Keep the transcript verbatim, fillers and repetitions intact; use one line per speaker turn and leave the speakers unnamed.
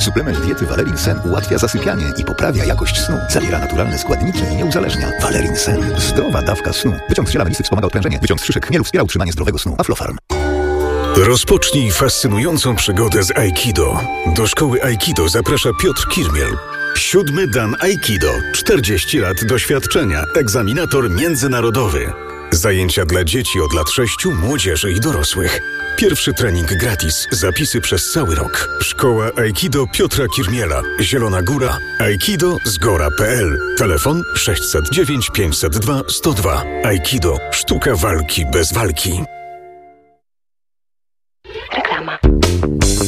Suplement diety Valerin Sen ułatwia zasypianie i poprawia jakość snu. Zawiera naturalne składniki i nie uzależnia. Valerin Sen. Zdrowa dawka snu. Wyciąg z ziela melisy wspomaga odprężenie. Wyciąg z szyszek chmielu wspiera utrzymanie zdrowego snu. Aflofarm.
Rozpocznij fascynującą przygodę z Aikido. Do szkoły Aikido zaprasza Piotr Kirmiel. Siódmy dan Aikido. czterdzieści lat doświadczenia. Egzaminator międzynarodowy. Zajęcia dla dzieci od lat sześciu, młodzieży i dorosłych. Pierwszy trening gratis. Zapisy przez cały rok. Szkoła Aikido Piotra Kirmiela. Zielona Góra. aikido zgora kropka p l. Telefon sześć zero dziewięć pięć zero dwa sto sto dwa. Aikido. Sztuka walki bez walki.
Reklama.